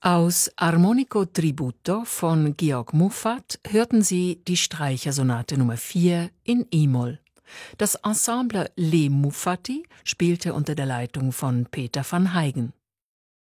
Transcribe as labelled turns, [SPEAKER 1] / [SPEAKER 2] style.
[SPEAKER 1] Aus Armonico Tributo von Georg Muffat hörten Sie die Streichersonate Nummer 4 in e-Moll. Das Ensemble Les Muffati spielte unter der Leitung von Peter van Huygen.